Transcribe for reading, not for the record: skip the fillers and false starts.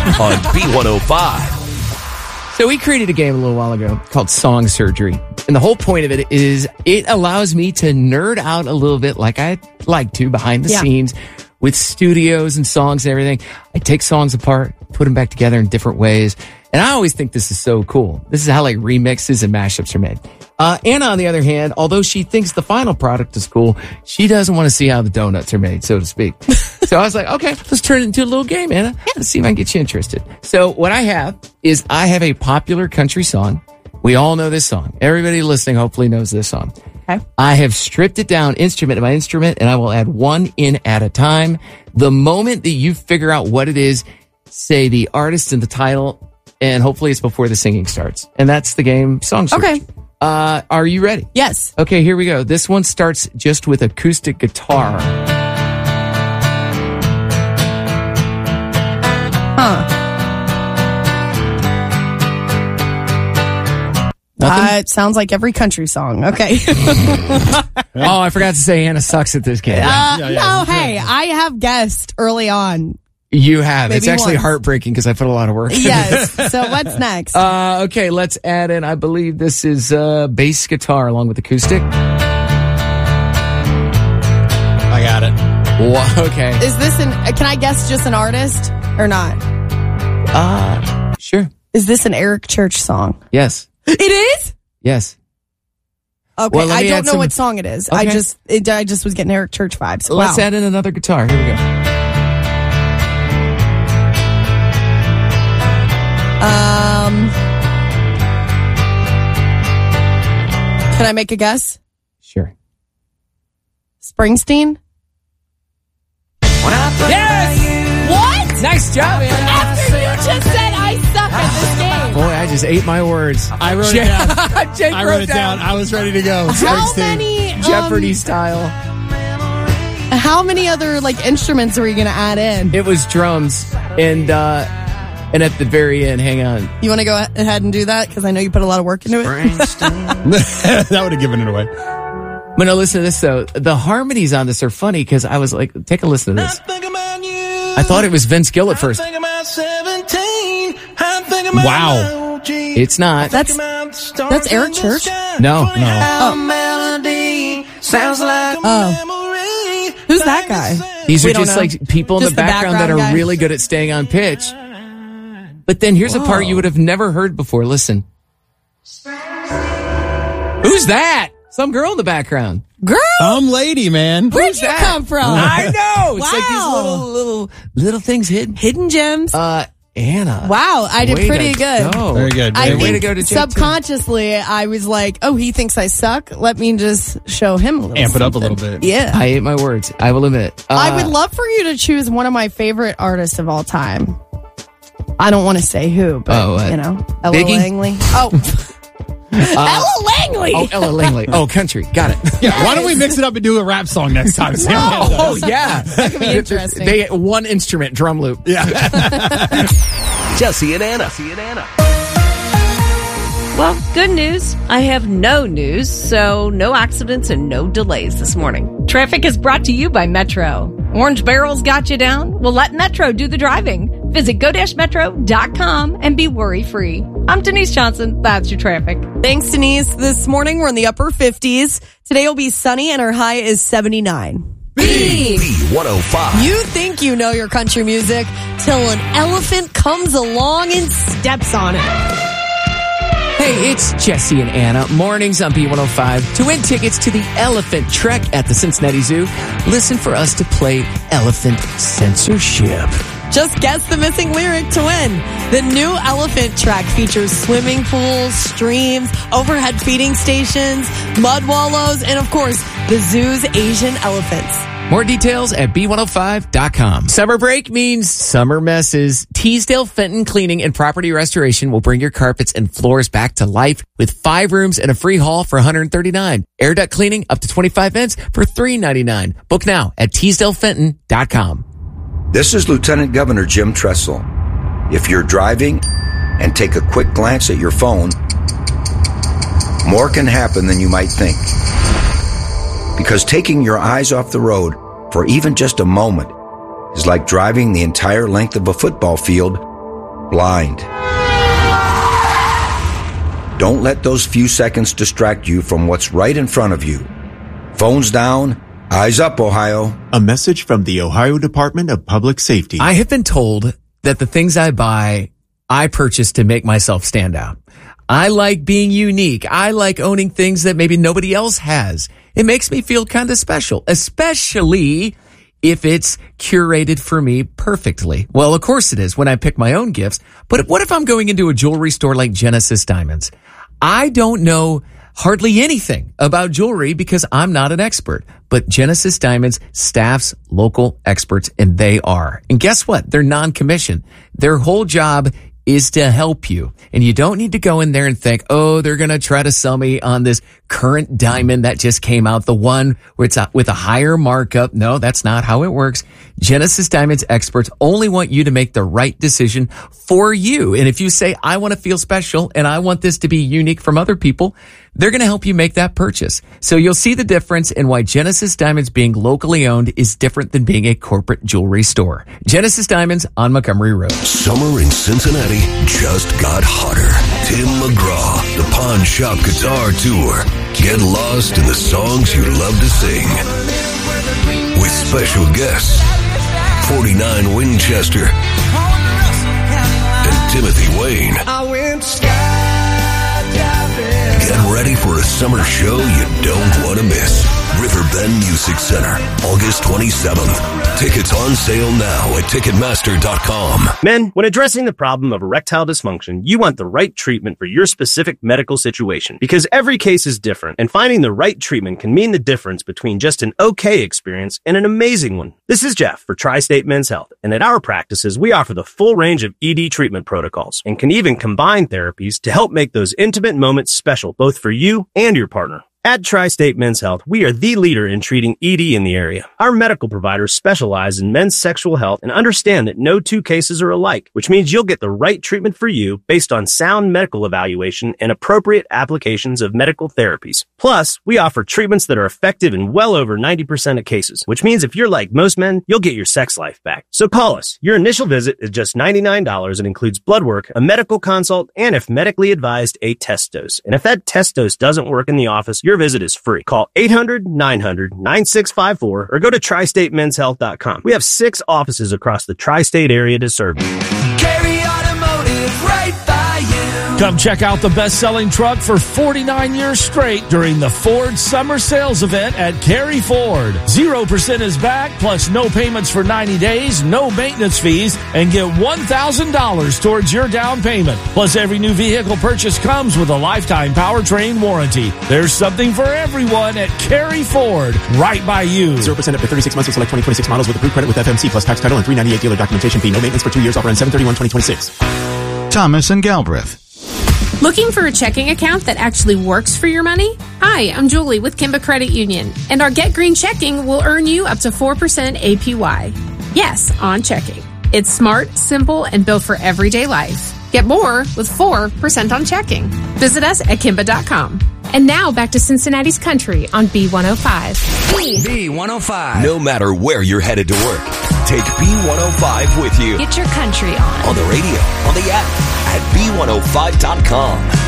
on B105. So we created a game a little while ago called Song Surgery. And the whole point of it is it allows me to nerd out a little bit like I like to behind the scenes with studios and songs and everything. I take songs apart, put them back together in different ways. And I always think this is so cool. This is how like remixes and mashups are made. Anna, on the other hand, although she thinks the final product is cool, she doesn't want to see how the donuts are made, so to speak. So I was like, okay, let's turn it into a little game, Anna. Let's see if I can get you interested. So what I have is I have a popular country song. We all know this song. Everybody listening hopefully knows this song. Okay. I have stripped it down instrument by instrument, and I will add one in at a time. The moment that you figure out what it is, say the artist and the title, and hopefully it's before the singing starts. And that's the game Song Search. Okay. Are you ready? Yes. Okay, here we go. This one starts just with acoustic guitar. It sounds like every country song. Okay. Oh, I forgot to say Anna sucks at this game. No, hey, I have guessed early on. You have. Maybe it's actually once. heartbreaking because I put a lot of work into Yes. So what's next? Okay, let's add in, I believe this is bass guitar along with acoustic. I got it. Okay. Is this can I guess just an artist or not? Sure. Is this an Eric Church song? Yes. It is? Yes. Okay, Well, let I me don't add know some- what song it is. Okay. I just was getting Eric Church vibes. Let's Wow. add in another guitar. Here we go. Can I make a guess? Sure. Springsteen? Yes! What? Nice job, Anna. After you just said I suck at this game. Boy, I just ate my words. I wrote it down. Jake I wrote it down. I was ready to go. How Springsteen. many Jeopardy style. How many other like instruments are we gonna add in? It was drums, and at the very end, hang on. You want to go ahead and do that because I know you put a lot of work into it. That would have given it away. But no, listen to this though. The harmonies on this are funny because I was like, take a listen to this. I thought it was Vince Gill at first. Wow. It's not. That's Eric Church. No. Oh, who's that guy? These are We don't just know. like people in Just the the background that background are guy. really good at staying on pitch. But then here's a part you would have never heard before. Listen. Who's that? Some girl in the background. Girl, Some lady, man. where'd you come from? I know. It's like Wow. these little things hidden. Hidden gems. Anna. Wow, I did way pretty to good. go. Very good. I Very way think to go to Jake, too. subconsciously I was like, oh, he thinks I suck. Let me just show him a little Amp it up a something. little bit. Yeah. I ate my words. I will admit. I would love for you to choose one of my favorite artists of all time. I don't want to say who, but you know, Ella Biggie? Langley. Oh, Ella Langley. Oh, Ella Langley. Oh, country. Got it. Yeah, why don't we mix it up and do a rap song next time? Sam? Oh, yeah. That could be interesting. They one instrument, drum loop. Yeah. Jesse and Anna. Well, good news. I have no news, so no accidents and no delays this morning. Traffic is brought to you by Metro. Orange Barrel's got you down? Well, let Metro do the driving. Visit go-metro.com and be worry-free. I'm Denise Johnson. That's your traffic. Thanks, Denise. This morning we're in the upper 50s. Today will be sunny and our high is 79. B105. You think you know your country music till an elephant comes along and steps on it. Hey, it's Jesse and Anna. Mornings on B105. To win tickets to the Elephant Trek at the Cincinnati Zoo, listen for us to play Elephant Censorship. Just guess the missing lyric to win. The new Elephant Trek features swimming pools, streams, overhead feeding stations, mud wallows, and of course, the zoo's Asian elephants. More details at B105.com. Summer break means summer messes. Teasdale Fenton Cleaning and Property Restoration will bring your carpets and floors back to life with 5 rooms and a free haul for $139. Air duct cleaning up to 25 vents for $399. Book now at TeasdaleFenton.com. This is Lieutenant Governor Jim Tressel. If you're driving and take a quick glance at your phone, more can happen than you might think. Because taking your eyes off the road for even just a moment is like driving the entire length of a football field blind. Don't let those few seconds distract you from what's right in front of you. Phones down, eyes up, Ohio. A message from the Ohio Department of Public Safety. I have been told that the things I buy, I purchase to make myself stand out. I like being unique. I like owning things that maybe nobody else has. It makes me feel kind of special, especially if it's curated for me perfectly. Well, of course it is when I pick my own gifts. But what if I'm going into a jewelry store like Genesis Diamonds? I don't know hardly anything about jewelry because I'm not an expert. But Genesis Diamonds staffs local experts, and they are. And guess what? They're non-commissioned. Their whole job is to help you. And you don't need to go in there and think, oh, they're going to try to sell me on this current diamond that just came out, the one where it's with a higher markup. No, that's not how it works. Genesis Diamonds experts only want you to make the right decision for you. And if you say, I want to feel special and I want this to be unique from other people, they're going to help you make that purchase. So you'll see the difference in why Genesis Diamonds being locally owned is different than being a corporate jewelry store. Genesis Diamonds on Montgomery Road. Summer in Cincinnati just got hotter. Tim McGraw, the Pawn Shop Guitar Tour. Get lost in the songs you love to sing. With special guests, 49 Winchester and Timothy Wayne. Get ready for a summer show you don't want to miss. Riverbend Music Center, August 27th. Tickets on sale now at Ticketmaster.com. Men, when addressing the problem of erectile dysfunction, you want the right treatment for your specific medical situation. Because every case is different, and finding the right treatment can mean the difference between just an okay experience and an amazing one. This is Jeff for Tri-State Men's Health, and at our practices, we offer the full range of ED treatment protocols, and can even combine therapies to help make those intimate moments special, both for you and your partner. At Tri-State Men's Health, we are the leader in treating ED in the area. Our medical providers specialize in men's sexual health and understand that no two cases are alike, which means you'll get the right treatment for you based on sound medical evaluation and appropriate applications of medical therapies. Plus, we offer treatments that are effective in well over 90% of cases, which means if you're like most men, you'll get your sex life back. So call us. Your initial visit is just $99 and includes blood work, a medical consult, and if medically advised, a test dose. And if that test dose doesn't work in the office, your visit is free. Call 800-900-9654 or go to TriStateMen'sHealth.com. We have 6 offices across the tri-state area to serve you. Carry Automotive, right by you. Come check out the best-selling truck for 49 years straight during the Ford Summer Sales Event at Cary Ford. 0% is back, plus no payments for 90 days, no maintenance fees, and get $1,000 towards your down payment. Plus, every new vehicle purchase comes with a lifetime powertrain warranty. There's something for everyone at Cary Ford, right by you. 0% up to 36 months with select 2026 models with approved credit with FMC plus tax title and $398 dealer documentation fee. No maintenance for 2 years. Offer on 7/31/2026. Thomas and Galbraith. Looking for a checking account that actually works for your money? Hi, I'm Julie with Kimba Credit Union, and our Get Green checking will earn you up to 4% APY. Yes, on checking. It's smart, simple, and built for everyday life. Get more with 4% on checking. Visit us at Kimba.com. And now back to Cincinnati's Country on B105. B105. No matter where you're headed to work, take B105 with you. Get your country on. On the radio, on the app, at B105.com.